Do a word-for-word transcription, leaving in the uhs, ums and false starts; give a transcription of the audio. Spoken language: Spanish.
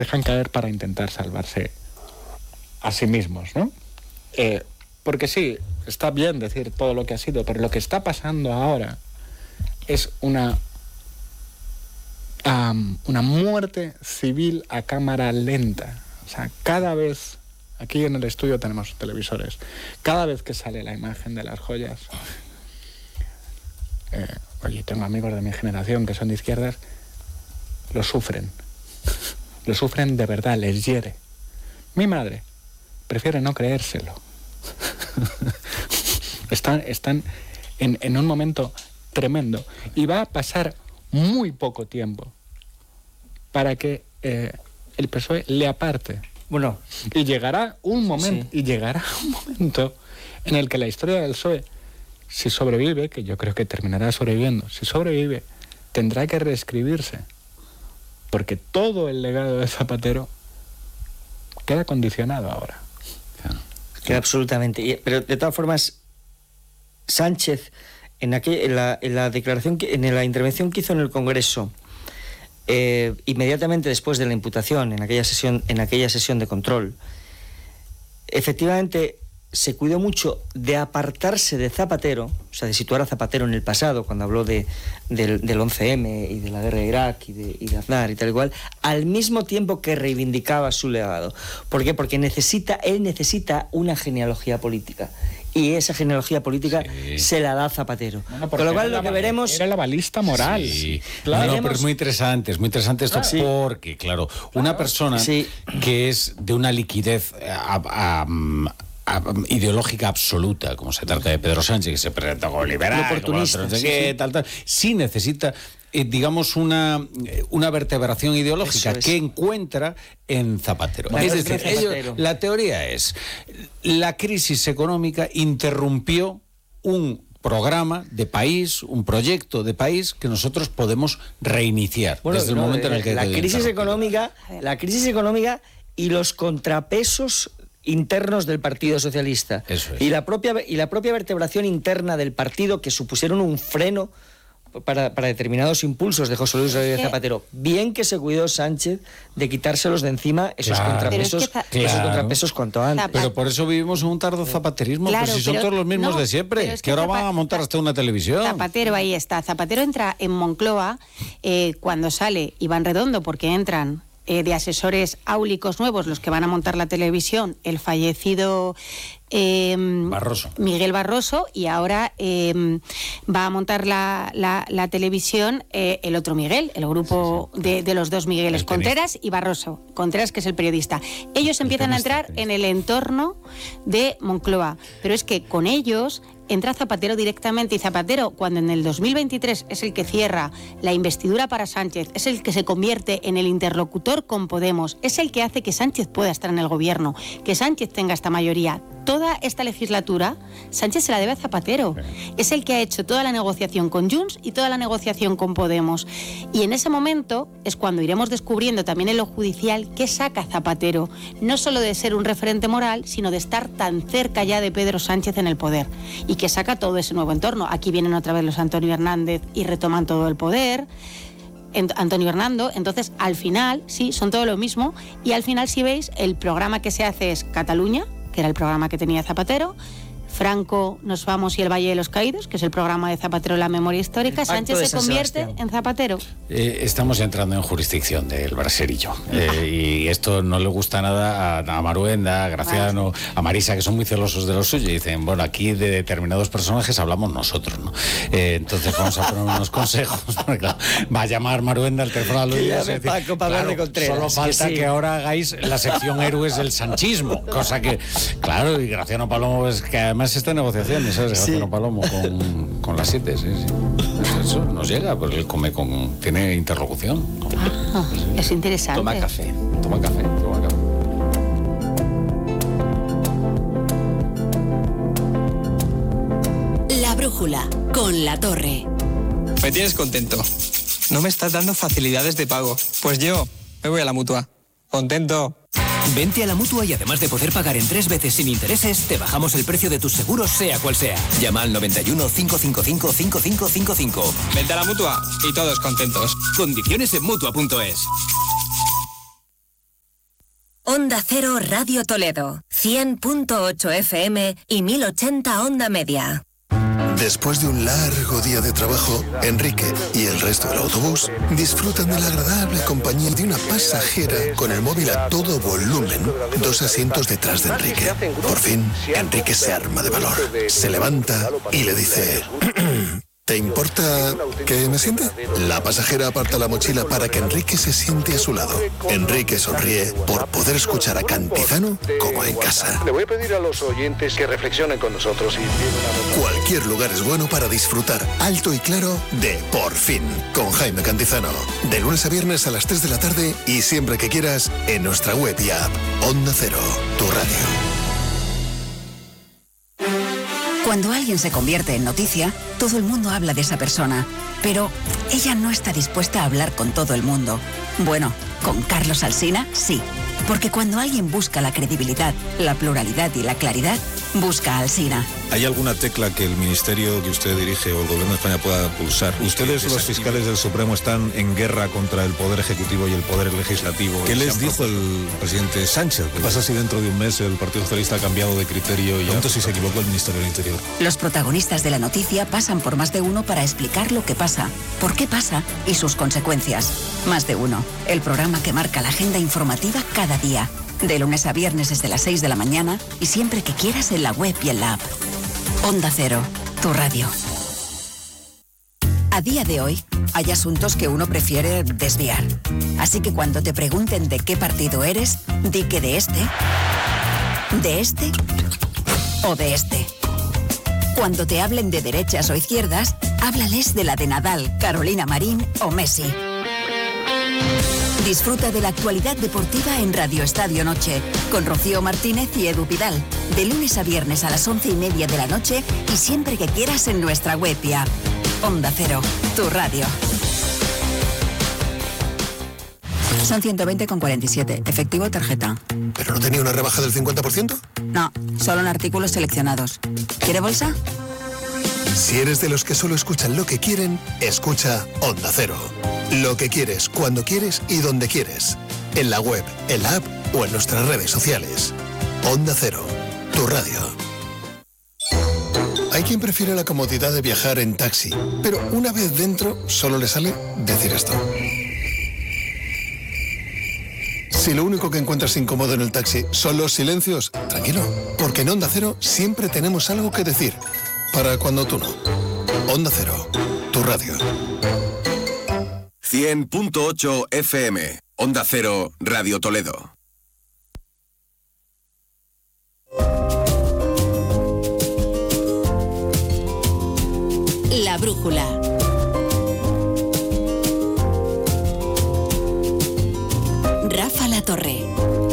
dejan caer para intentar salvarse a sí mismos, ¿no? Eh, porque sí, está bien decir todo lo que ha sido, pero lo que está pasando ahora es una, um, una muerte civil a cámara lenta. O sea, cada vez, aquí en el estudio tenemos televisores, cada vez que sale la imagen de las joyas, eh, oye, tengo amigos de mi generación que son de izquierdas, lo sufren. Lo sufren de verdad, les hiere. Mi madre prefiere no creérselo. están están en, en un momento tremendo. Y va a pasar muy poco tiempo para que eh, el P S O E le aparte. Bueno. Y llegará un momento, sí. y llegará un momento en el que la historia del P S O E, si sobrevive, que yo creo que terminará sobreviviendo, si sobrevive, tendrá que reescribirse. Porque todo el legado de Zapatero queda condicionado ahora. Claro. Queda absolutamente. Pero de todas formas, Sánchez, en, aquel, en, la, en la declaración, que, en la intervención que hizo en el Congreso, eh, inmediatamente después de la imputación, en aquella sesión, en aquella sesión de control, efectivamente se cuidó mucho de apartarse de Zapatero, o sea, de situar a Zapatero en el pasado, cuando habló de, del, del once eme y de la guerra de Irak y de, y de Aznar y tal y cual, al mismo tiempo que reivindicaba su legado. ¿Por qué? Porque necesita, él necesita una genealogía política. Y esa genealogía política sí. se la da Zapatero. Bueno, con lo cual lo que veremos... Era la balista moral. Sí. Claro. No, no, pero es muy interesante, es muy interesante esto, claro, porque, claro, una claro. persona sí. que es de una liquidez a, a, a, ideológica absoluta, como se trata de Pedro Sánchez, que se presenta como liberal, oportunista, como otro, no sé sí, qué, sí. tal, tal, sí necesita... Eh, digamos, una, una vertebración ideológica es. que encuentra en Zapatero. Bueno, es decir, Zapatero. Ellos, la teoría es, la crisis económica interrumpió un programa de país, un proyecto de país que nosotros podemos reiniciar bueno, desde no, el momento en el que... La crisis económica, la crisis económica y los contrapesos internos del Partido Socialista. Eso es. Y la propia, y la propia vertebración interna del partido que supusieron un freno Para, para determinados impulsos de José Luis Rodríguez Zapatero. Bien que se cuidó Sánchez de quitárselos de encima esos claro. contrapesos, es que claro. esos contrapesos cuanto antes. Pero por eso vivimos en un tardo zapaterismo, claro, pues si son todos los mismos no, de siempre, es que, que ahora van a montar hasta una televisión. Zapatero, ahí está. Zapatero entra en Moncloa eh, cuando sale Iván Redondo, porque entran eh, de asesores áulicos nuevos los que van a montar la televisión, el fallecido... Eh, Barroso. Miguel Barroso, y ahora eh, va a montar la, la, la televisión eh, el otro Miguel, el grupo sí, sí. De, de los dos Migueles, Contreras y Barroso. Contreras, que es el periodista. Ellos el empiezan tenista, a entrar tenista. en el entorno de Moncloa, pero es que con ellos entra Zapatero directamente, y Zapatero, cuando en el dos mil veintitrés es el que cierra la investidura para Sánchez, es el que se convierte en el interlocutor con Podemos, es el que hace que Sánchez pueda estar en el gobierno, que Sánchez tenga esta mayoría. Toda esta legislatura, Sánchez se la debe a Zapatero. Es el que ha hecho toda la negociación con Junts y toda la negociación con Podemos. Y en ese momento es cuando iremos descubriendo también en lo judicial qué saca Zapatero, no solo de ser un referente moral, sino de estar tan cerca ya de Pedro Sánchez en el poder. Y que saca todo ese nuevo entorno. Aquí vienen otra vez los Antonio Hernández y retoman todo el poder. Antonio Hernando, entonces al final, sí, son todo lo mismo, y al final, si veis, el programa que se hace es Cataluña, que era el programa que tenía Zapatero, Franco, Nos Vamos y el Valle de los Caídos, que es el programa de Zapatero en la memoria histórica. Sánchez se convierte en Zapatero. Eh, estamos entrando en jurisdicción del braserillo. Eh, y esto no le gusta nada a, a Maruenda, a Graciano, a Marisa, que son muy celosos de lo suyo. Y dicen, bueno, aquí de determinados personajes hablamos nosotros, ¿no? Eh, entonces vamos a poner unos consejos. Porque, claro, va a llamar Maruenda al teléfono a Luis. Decir, Paco para claro, de Contreras, solo falta que, que, sí. que ahora hagáis la sección héroes del sanchismo. Cosa que, claro, y Graciano Palomo es que además esta negociación, ¿sabes? Sí. Graciano Palomo con, con las siete, sí, sí. Eso nos llega, porque él come con, tiene interlocución. Ah, es interesante. Toma café, toma café, toma café. La brújula, con La Torre. Me tienes contento. No me estás dando facilidades de pago. Pues yo me voy a la Mutua. Contento. Vente a la Mutua y además de poder pagar en tres veces sin intereses, te bajamos el precio de tus seguros, sea cual sea. Llama al noventa y uno, cinco cinco cinco, cinco cinco cinco cinco. Vente a la Mutua y todos contentos. Condiciones en Mutua punto es. Onda Cero Radio Toledo, cien punto ocho F M y mil ochenta Onda Media. Después de un largo día de trabajo, Enrique y el resto del autobús disfrutan de la agradable compañía de una pasajera con el móvil a todo volumen, dos asientos detrás de Enrique. Por fin, Enrique se arma de valor, se levanta y le dice... ¿Te importa que me siente? La pasajera aparta la mochila para que Enrique se siente a su lado. Enrique sonríe por poder escuchar a Cantizano como en casa. Le voy a pedir a los oyentes que reflexionen con nosotros. Y... Cualquier lugar es bueno para disfrutar alto y claro de Por Fin, con Jaime Cantizano. De lunes a viernes a las tres de la tarde y siempre que quieras en nuestra web y app. Onda Cero, tu radio. Cuando alguien se convierte en noticia, todo el mundo habla de esa persona, pero ella no está dispuesta a hablar con todo el mundo. Bueno, con Carlos Alsina, sí. Porque cuando alguien busca la credibilidad, la pluralidad y la claridad, busca a Alsina. ¿Hay alguna tecla que el ministerio que usted dirige o el gobierno de España pueda pulsar? Ustedes, los fiscales del Supremo, están en guerra contra el Poder Ejecutivo y el Poder Legislativo. ¿Qué les dijo el presidente Sánchez? ¿Qué pasa si dentro de un mes el Partido Socialista ha cambiado de criterio y ya si se equivocó el Ministerio del Interior? Los protagonistas de la noticia pasan por Más de Uno para explicar lo que pasa, por qué pasa y sus consecuencias. Más de Uno, el programa que marca la agenda informativa cada día. De lunes a viernes desde las seis de la mañana y siempre que quieras en la web y en la app. Onda Cero, tu radio. A día de hoy, hay asuntos que uno prefiere desviar. Así que cuando te pregunten de qué partido eres, di que de este, de este o de este. Cuando te hablen de derechas o izquierdas, háblales de la de Nadal, Carolina Marín o Messi. Disfruta de la actualidad deportiva en Radio Estadio Noche, con Rocío Martínez y Edu Pidal, de lunes a viernes a las once y media de la noche y siempre que quieras en nuestra web y app. Onda Cero, tu radio. Son ciento veinte con cuarenta y siete, efectivo o tarjeta. ¿Pero no tenía una rebaja del cincuenta por ciento? No, solo en artículos seleccionados. ¿Quiere bolsa? Si eres de los que solo escuchan lo que quieren, escucha Onda Cero. Lo que quieres, cuando quieres y donde quieres. En la web, en la app o en nuestras redes sociales. Onda Cero, tu radio. Hay quien prefiere la comodidad de viajar en taxi, pero una vez dentro solo le sale decir esto. Si lo único que encuentras incómodo en el taxi son los silencios, tranquilo, porque en Onda Cero siempre tenemos algo que decir. Para cuando tú no. Onda Cero, tu radio. cien punto ocho F M. Onda Cero, Radio Toledo. La brújula. Rafa La Torre.